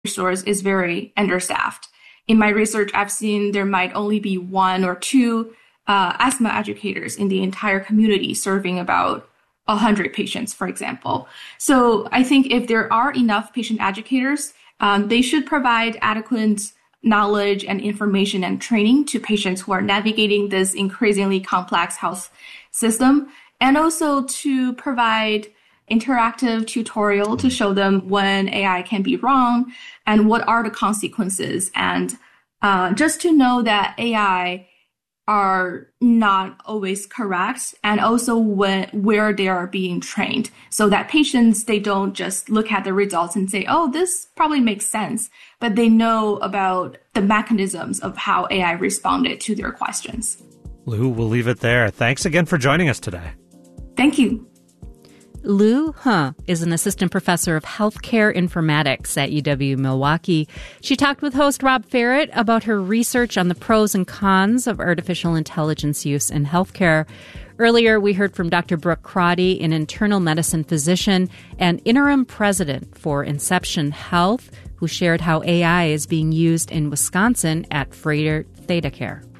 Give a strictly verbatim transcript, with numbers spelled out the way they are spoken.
stores is very understaffed. In my research, I've seen there might only be one or two uh, asthma educators in the entire community serving about one hundred patients, for example. So I think if there are enough patient educators, um, they should provide adequate knowledge and information and training to patients who are navigating this increasingly complex health system, and also to provide interactive tutorial to show them when A I can be wrong and what are the consequences, and uh, just to know that A I are not always correct, and also when where they are being trained, so that patients, they don't just look at the results and say, oh, this probably makes sense, but they know about the mechanisms of how A I responded to their questions. Lu, we'll leave it there. Thanks again for joining us today. Thank you. Lu He is an assistant professor of healthcare informatics at U W-Milwaukee. She talked with host Rob Ferret about her research on the pros and cons of artificial intelligence use in healthcare. Earlier, we heard from Doctor Brooke Crotty, an internal medicine physician and interim president for Inception Health, who shared how A I is being used in Wisconsin at Freighter ThedaCare.